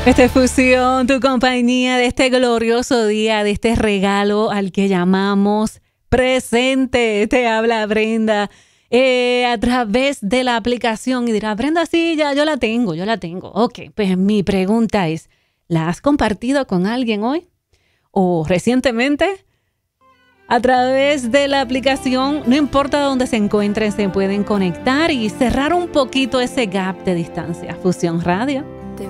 Esta es Fusión, tu compañía de este glorioso día, de este regalo al que llamamos presente. Te habla Brenda a través de la aplicación y dirá, Brenda, sí, ya yo la tengo. Ok, pues mi pregunta es, ¿la has compartido con alguien hoy? ¿O recientemente? A través de la aplicación, no importa dónde se encuentren, se pueden conectar y cerrar un poquito ese gap de distancia. Fusión Radio.